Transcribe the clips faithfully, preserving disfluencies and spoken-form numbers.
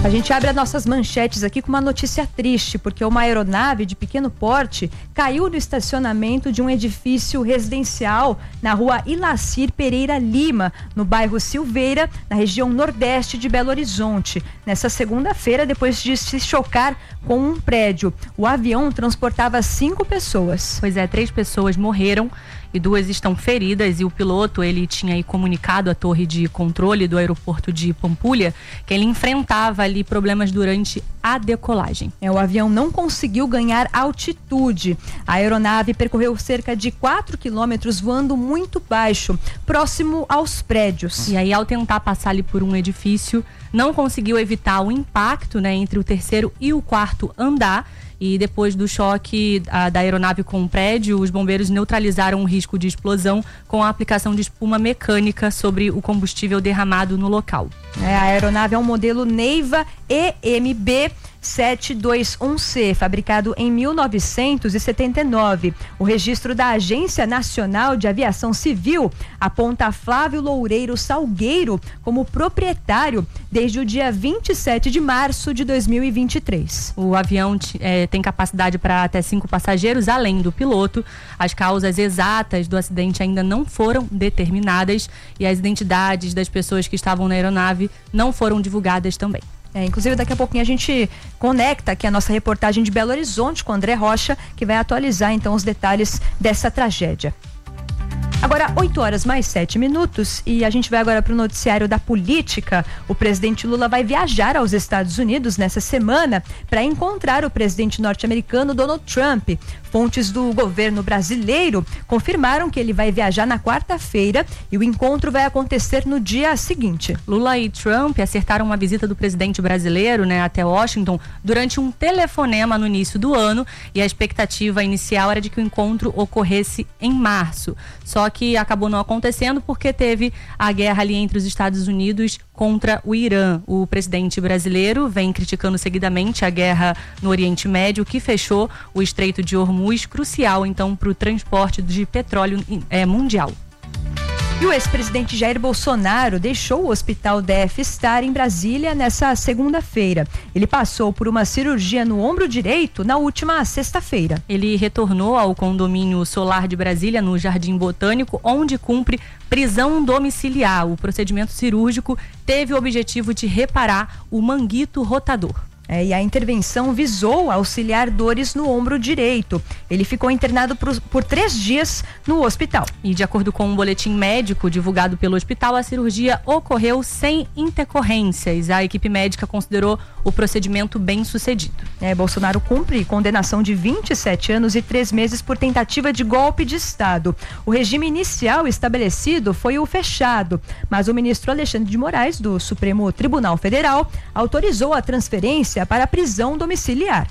A gente abre as nossas manchetes aqui com uma notícia triste, porque uma aeronave de pequeno porte caiu no estacionamento de um edifício residencial na rua Ilacir Pereira Lima, no bairro Silveira, na região nordeste de Belo Horizonte. Nessa segunda-feira, depois de se chocar com um prédio, o avião transportava cinco pessoas. Pois é, três pessoas morreram e duas estão feridas, e o piloto, ele tinha aí comunicado à torre de controle do aeroporto de Pampulha que ele enfrentava ali problemas durante a decolagem. É, o avião não conseguiu ganhar altitude. A aeronave percorreu cerca de quatro quilômetros voando muito baixo, próximo aos prédios. E aí, ao tentar passar ali por um edifício, não conseguiu evitar o impacto, né, entre o terceiro e o quarto andar. E depois do choque a, da aeronave com o prédio, os bombeiros neutralizaram o risco de explosão com a aplicação de espuma mecânica sobre o combustível derramado no local. É, a aeronave é um modelo Neiva E M B sete dois um C, fabricado em mil novecentos e setenta e nove. O registro da Agência Nacional de Aviação Civil aponta Flávio Loureiro Salgueiro como proprietário desde o dia vinte e sete de março de dois mil e vinte e três. O avião é, tem capacidade para até cinco passageiros, além do piloto. As causas exatas do acidente ainda não foram determinadas e as identidades das pessoas que estavam na aeronave não foram divulgadas também. É, inclusive, daqui a pouquinho a gente conecta aqui a nossa reportagem de Belo Horizonte com o André Rocha, que vai atualizar então os detalhes dessa tragédia. Agora, oito horas mais sete minutos, e a gente vai agora para o noticiário da política. O presidente Lula vai viajar aos Estados Unidos nessa semana para encontrar o presidente norte-americano Donald Trump. Fontes do governo brasileiro confirmaram que ele vai viajar na quarta-feira e o encontro vai acontecer no dia seguinte. Lula e Trump acertaram uma visita do presidente brasileiro, né, até Washington durante um telefonema no início do ano, e a expectativa inicial era de que o encontro ocorresse em março. Só que acabou não acontecendo porque teve a guerra ali entre os Estados Unidos contra o Irã. O presidente brasileiro vem criticando seguidamente a guerra no Oriente Médio, que fechou o Estreito de Hormuz, crucial então para o transporte de petróleo é, mundial. E o ex-presidente Jair Bolsonaro deixou o Hospital D F Star em Brasília nessa segunda-feira. Ele passou por uma cirurgia no ombro direito na última sexta-feira. Ele retornou ao condomínio Solar de Brasília, no Jardim Botânico, onde cumpre prisão domiciliar. O procedimento cirúrgico teve o objetivo de reparar o manguito rotador. É, e a intervenção visou auxiliar dores no ombro direito. Ele ficou internado por, por três dias no hospital. E de acordo com um boletim médico divulgado pelo hospital, a cirurgia ocorreu sem intercorrências. A equipe médica considerou o procedimento bem sucedido. É, Bolsonaro cumpre condenação de vinte e sete anos e três meses por tentativa de golpe de Estado. O regime inicial estabelecido foi o fechado, mas o ministro Alexandre de Moraes, do Supremo Tribunal Federal, autorizou a transferência para a prisão domiciliar.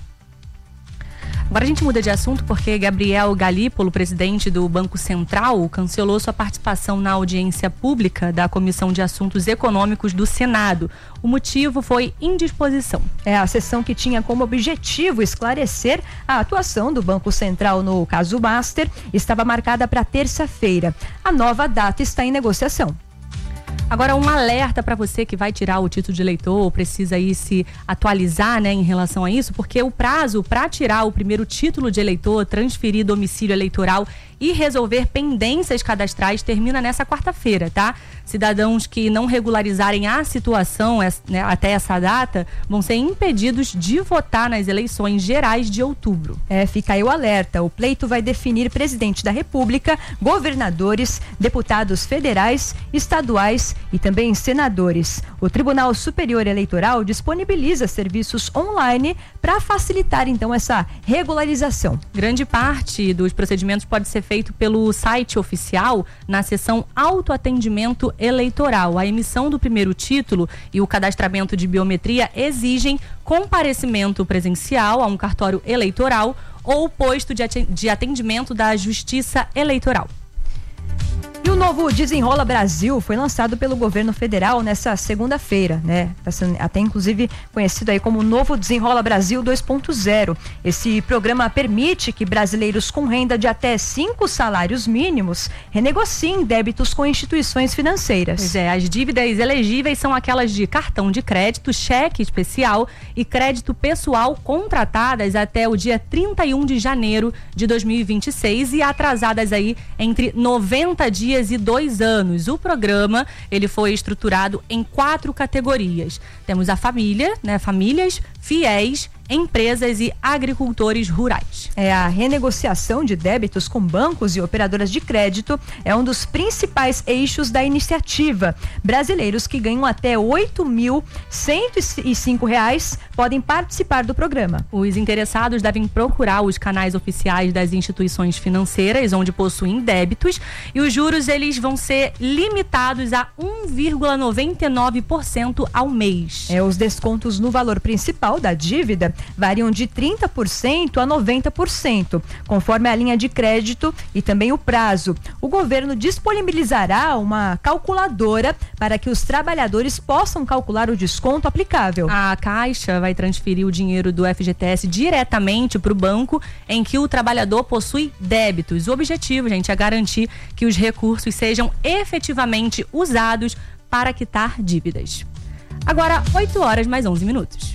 Agora a gente muda de assunto porque Gabriel Galípolo, presidente do Banco Central, cancelou sua participação na audiência pública da Comissão de Assuntos Econômicos do Senado. O motivo foi indisposição. É a sessão que tinha como objetivo esclarecer a atuação do Banco Central no caso Master estava marcada para terça-feira. A nova data está em negociação. Agora, um alerta para você que vai tirar o título de eleitor ou precisa aí se atualizar, né, em relação a isso, porque o prazo para tirar o primeiro título de eleitor, transferir domicílio eleitoral e resolver pendências cadastrais termina nessa quarta-feira, tá? Cidadãos que não regularizarem a situação, né, até essa data vão ser impedidos de votar nas eleições gerais de outubro. É, fica aí o alerta. O pleito vai definir presidente da República, governadores, deputados federais, estaduais e também senadores. O Tribunal Superior Eleitoral disponibiliza serviços online para facilitar então essa regularização. Grande parte dos procedimentos pode ser feito pelo site oficial na seção autoatendimento eleitoral. A emissão do primeiro título e o cadastramento de biometria exigem comparecimento presencial a um cartório eleitoral ou posto de atendimento da Justiça Eleitoral. E o novo Desenrola Brasil foi lançado pelo governo federal nessa segunda-feira, né? Tá sendo até inclusive conhecido aí como Novo Desenrola Brasil dois ponto zero. Esse programa permite que brasileiros com renda de até cinco salários mínimos renegociem débitos com instituições financeiras. Pois é, as dívidas elegíveis são aquelas de cartão de crédito, cheque especial e crédito pessoal contratadas até o dia trinta e um de janeiro de dois mil e vinte e seis e atrasadas aí entre noventa dias e dois anos. O programa, ele foi estruturado em quatro categorias. Temos a família, né? Famílias, fiéis, empresas e agricultores rurais. É, a renegociação de débitos com bancos e operadoras de crédito é um dos principais eixos da iniciativa. Brasileiros que ganham até oito mil cento e cinco reais podem participar do programa. Os interessados devem procurar os canais oficiais das instituições financeiras onde possuem débitos e os juros eles vão ser limitados a um vírgula noventa e nove por cento ao mês. É, os descontos no valor principal da dívida variam de trinta por cento a noventa por cento, conforme a linha de crédito e também o prazo. O governo disponibilizará uma calculadora para que os trabalhadores possam calcular o desconto aplicável. A Caixa vai transferir o dinheiro do F G T S diretamente para o banco em que o trabalhador possui débitos. O objetivo, gente, é garantir que os recursos sejam efetivamente usados para quitar dívidas. Agora, oito horas mais onze minutos.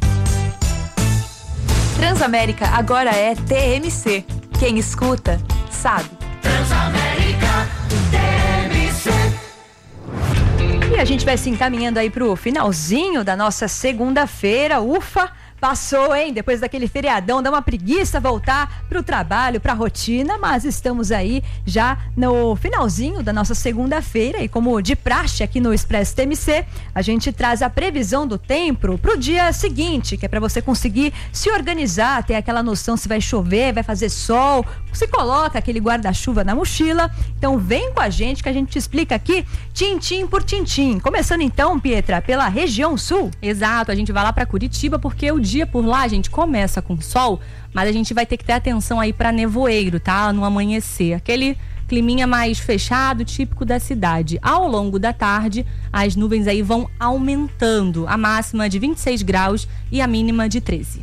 Transamérica agora é T M C. Quem escuta, sabe. Transamérica, T M C. E a gente vai se encaminhando aí pro finalzinho da nossa segunda-feira. Ufa! Passou, hein? Depois daquele feriadão, dá uma preguiça voltar pro trabalho, pra rotina, mas estamos aí já no finalzinho da nossa segunda-feira e como de praxe aqui no Expresso T M C, a gente traz a previsão do tempo pro dia seguinte, que é para você conseguir se organizar, ter aquela noção se vai chover, vai fazer sol, se coloca aquele guarda-chuva na mochila. Então vem com a gente que a gente te explica aqui tintim por tintim. Começando então, Pietra, pela região sul. Exato, a gente vai lá para Curitiba porque o dia por lá, a gente começa com sol, mas a gente vai ter que ter atenção aí para nevoeiro, tá? No amanhecer, aquele climinha mais fechado, típico da cidade. Ao longo da tarde, as nuvens aí vão aumentando, a máxima de vinte e seis graus e a mínima de treze.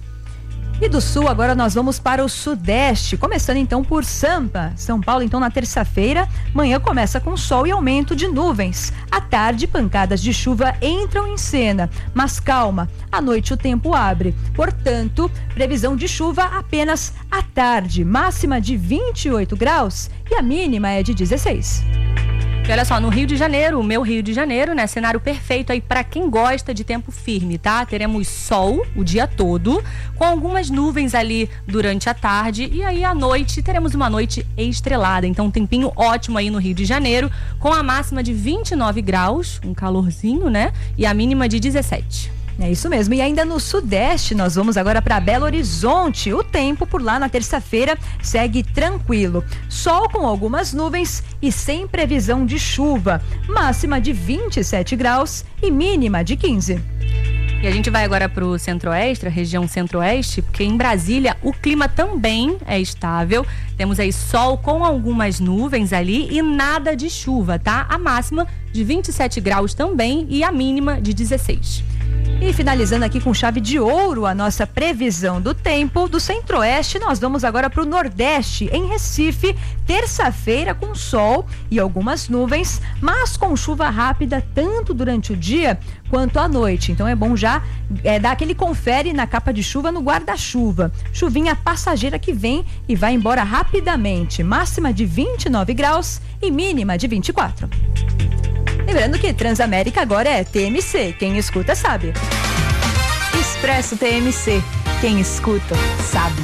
E do sul, agora nós vamos para o sudeste, começando então por Sampa. São Paulo, então, na terça-feira, manhã começa com sol e aumento de nuvens. À tarde, pancadas de chuva entram em cena, mas calma, à noite o tempo abre. Portanto, previsão de chuva apenas à tarde, máxima de vinte e oito graus e a mínima é de dezesseis. E olha só, no Rio de Janeiro, o meu Rio de Janeiro, né? Cenário perfeito aí para quem gosta de tempo firme, tá? Teremos sol o dia todo, com algumas nuvens ali durante a tarde e aí à noite teremos uma noite estrelada. Então, um tempinho ótimo aí no Rio de Janeiro, com a máxima de vinte e nove graus, um calorzinho, né? E a mínima de dezessete. É isso mesmo. E ainda no sudeste, nós vamos agora para Belo Horizonte. O tempo por lá na terça-feira segue tranquilo. Sol com algumas nuvens e sem previsão de chuva. Máxima de vinte e sete graus e mínima de quinze. E a gente vai agora para o centro-oeste, a região centro-oeste, porque em Brasília o clima também é estável. Temos aí sol com algumas nuvens ali e nada de chuva, tá? A máxima de vinte e sete graus também e a mínima de dezesseis. E finalizando aqui com chave de ouro a nossa previsão do tempo do centro-oeste, nós vamos agora para o nordeste, em Recife, terça-feira com sol e algumas nuvens, mas com chuva rápida tanto durante o dia quanto à noite. Então é bom já é, dar aquele confere na capa de chuva no guarda-chuva. Chuvinha passageira que vem e vai embora rapidamente. Máxima de vinte e nove graus e mínima de vinte e quatro. Lembrando que Transamérica agora é T M C, quem escuta sabe. Expresso T M C, quem escuta sabe.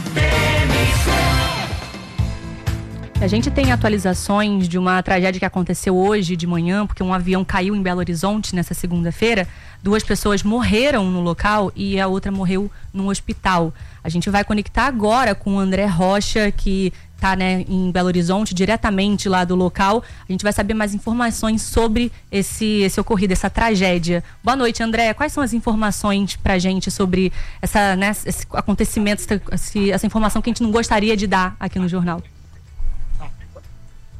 A gente tem atualizações de uma tragédia que aconteceu hoje de manhã, porque um avião caiu em Belo Horizonte nessa segunda-feira. Duas pessoas morreram no local e a outra morreu num hospital. A gente vai conectar agora com o André Rocha, que está, né, em Belo Horizonte, diretamente lá do local. A gente vai saber mais informações sobre esse, esse ocorrido, essa tragédia. Boa noite, André. Quais são as informações pra gente sobre essa, né, esse acontecimento, essa, essa informação que a gente não gostaria de dar aqui no jornal?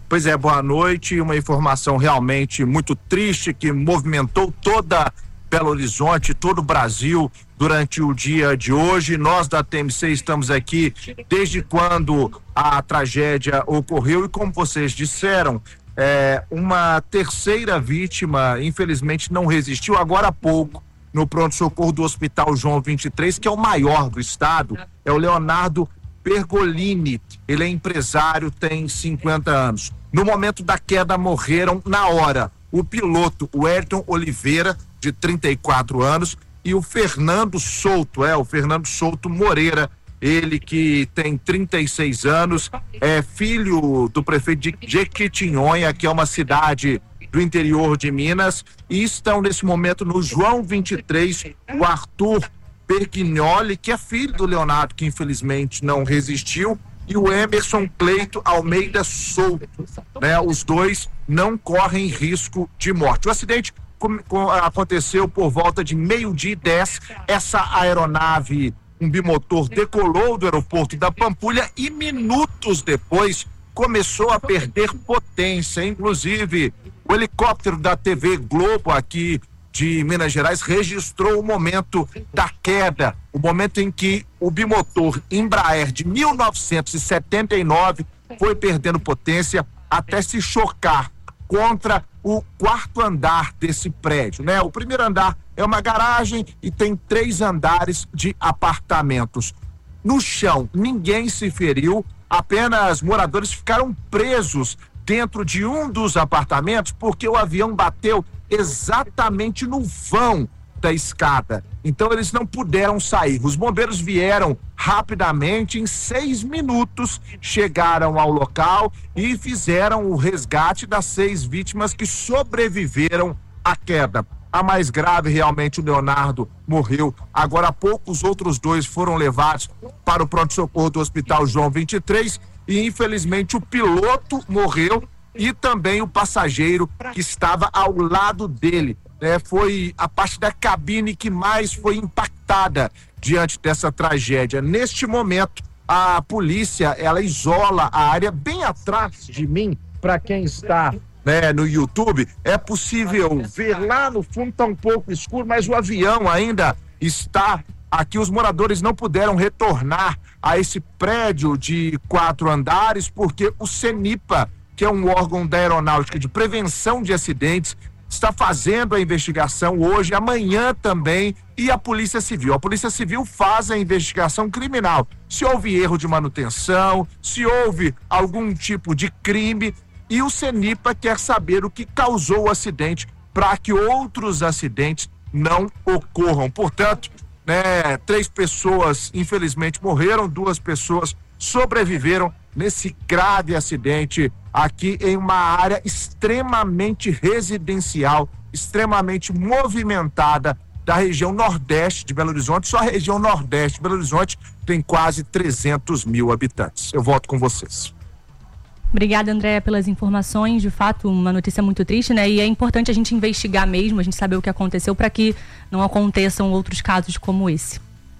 Pois é, boa noite. Uma informação realmente muito triste que movimentou toda Belo Horizonte, todo o Brasil durante o dia de hoje. Nós da T M C estamos aqui desde quando a tragédia ocorreu e, como vocês disseram, é, uma terceira vítima infelizmente não resistiu agora há pouco no pronto-socorro do Hospital João vinte e três, que é o maior do estado, é o Leonardo Pergolini. Ele é empresário, tem cinquenta anos. No momento da queda morreram na hora o piloto, o Ayrton Oliveira, de trinta e quatro anos, e o Fernando Souto, é, o Fernando Souto Moreira, ele que tem trinta e seis anos, é filho do prefeito de Jequitinhonha, que é uma cidade do interior de Minas, e estão nesse momento no João vinte e três, o Arthur Perquignoli, que é filho do Leonardo, que infelizmente não resistiu, e o Emerson Cleito Almeida Souto, né? Os dois não correm risco de morte. O acidente com, com, aconteceu por volta de meio-dia e dez. Essa aeronave, um bimotor, decolou do aeroporto da Pampulha e minutos depois começou a perder potência. Inclusive, o helicóptero da T V Globo aqui de Minas Gerais registrou o momento da queda, o momento em que o bimotor Embraer de mil novecentos e setenta e nove foi perdendo potência até se chocar contra o quarto andar desse prédio, né? O primeiro andar é uma garagem e tem três andares de apartamentos. No chão, ninguém se feriu, apenas moradores ficaram presos dentro de um dos apartamentos porque o avião bateu exatamente no vão da escada. Então eles não puderam sair. Os bombeiros vieram rapidamente, em seis minutos chegaram ao local e fizeram o resgate das seis vítimas que sobreviveram à queda. A mais grave, realmente, o Leonardo morreu. Agora há pouco, os outros dois foram levados para o pronto-socorro do Hospital João vinte e três e, infelizmente, o piloto morreu e também o passageiro que estava ao lado dele. É, foi a parte da cabine que mais foi impactada diante dessa tragédia. Neste momento, a polícia, ela isola a área bem atrás de mim. Para quem está, né, no YouTube, é possível ver lá no fundo, está um pouco escuro, mas o avião ainda está aqui. Os moradores não puderam retornar a esse prédio de quatro andares porque o CENIPA, que é um órgão da aeronáutica de prevenção de acidentes, está fazendo a investigação hoje, amanhã também, e a Polícia Civil. A Polícia Civil faz a investigação criminal. Se houve erro de manutenção, se houve algum tipo de crime, e o CENIPA quer saber o que causou o acidente para que outros acidentes não ocorram. Portanto, né, três pessoas infelizmente morreram, duas pessoas sobreviveram nesse grave acidente aqui em uma área extremamente residencial, extremamente movimentada da região nordeste de Belo Horizonte. Só a região nordeste de Belo Horizonte tem quase trezentos mil habitantes. Eu volto com vocês. Obrigada, Andréa, pelas informações. De fato, uma notícia muito triste, né? E é importante a gente investigar mesmo, a gente saber o que aconteceu para que não aconteçam outros casos como esse.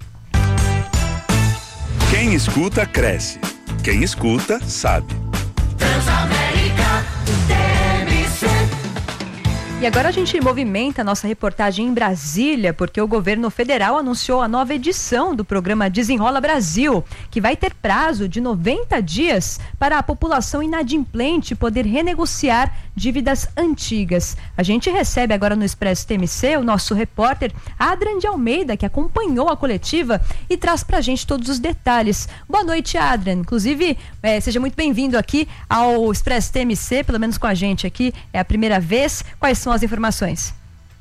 Quem escuta, cresce. Quem escuta, sabe. Transamérica, T M C. E agora a gente movimenta a nossa reportagem em Brasília, porque o governo federal anunciou a nova edição do programa Desenrola Brasil, que vai ter prazo de noventa dias para a população inadimplente poder renegociar dívidas antigas. A gente recebe agora no Expresso T M C o nosso repórter Adrian de Almeida, que acompanhou a coletiva e traz pra gente todos os detalhes. Boa noite, Adrian. Inclusive, é, seja muito bem-vindo aqui ao Expresso T M C, pelo menos com a gente aqui, é a primeira vez. Quais são as informações?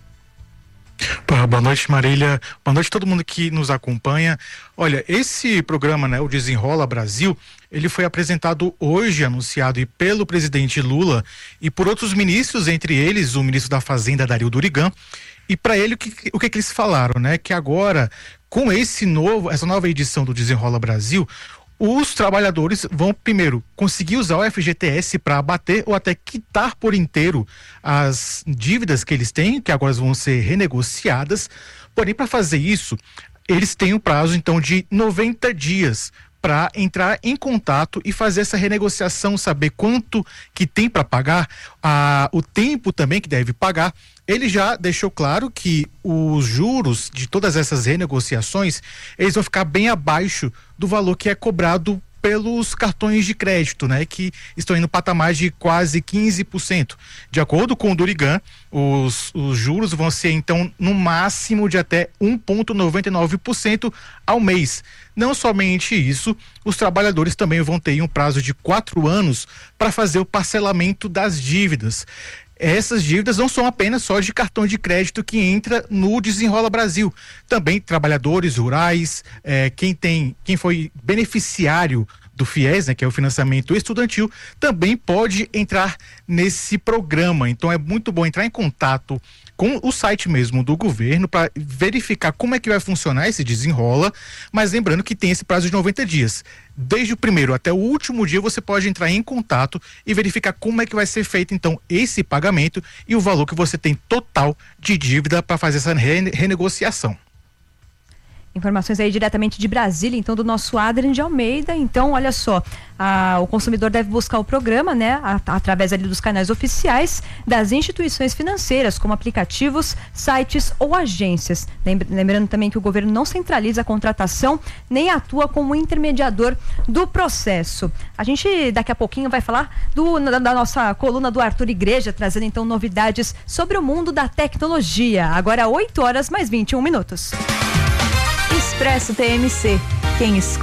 Boa noite, Marília. Boa noite a todo mundo que nos acompanha. Olha, esse programa, né, o Desenrola Brasil, ele foi apresentado hoje, anunciado pelo presidente Lula e por outros ministros, entre eles o ministro da Fazenda, Dario Durigan. E para ele, o que, o que que eles falaram, né? Que agora, com esse novo, essa nova edição do Desenrola Brasil, os trabalhadores vão, primeiro, conseguir usar o F G T S para abater ou até quitar por inteiro as dívidas que eles têm, que agora vão ser renegociadas. Porém, para fazer isso, eles têm um prazo, então, de noventa dias para entrar em contato e fazer essa renegociação, saber quanto que tem para pagar, a, o tempo também que deve pagar. Ele já deixou claro que os juros de todas essas renegociações, eles vão ficar bem abaixo do valor que é cobrado pelos cartões de crédito, né, que estão indo patamar de quase quinze por cento. De acordo com o Durigan, os, os juros vão ser então no máximo de até um vírgula noventa e nove por cento ao mês. Não somente isso, os trabalhadores também vão ter um prazo de quatro anos para fazer o parcelamento das dívidas. Essas dívidas não são apenas só de cartão de crédito que entra no Desenrola Brasil. Também trabalhadores rurais, eh, quem tem, quem foi beneficiário do FIES, né, que é o financiamento estudantil, também pode entrar nesse programa. Então é muito bom entrar em contato com o site mesmo do governo para verificar como é que vai funcionar esse desenrola, mas lembrando que tem esse prazo de noventa dias. Desde o primeiro até o último dia você pode entrar em contato e verificar como é que vai ser feito então esse pagamento e o valor que você tem total de dívida para fazer essa rene- renegociação. Informações aí diretamente de Brasília, então, do nosso Adrian de Almeida. Então, olha só, a, o consumidor deve buscar o programa, né, a, através ali dos canais oficiais das instituições financeiras, como aplicativos, sites ou agências. Lembrando também que o governo não centraliza a contratação, nem atua como intermediador do processo. A gente, daqui a pouquinho, vai falar do, da, da nossa coluna do Arthur Igreja, trazendo, então, novidades sobre o mundo da tecnologia. Agora, oito horas mais vinte e um minutos. Expresso T M C. Quem escuta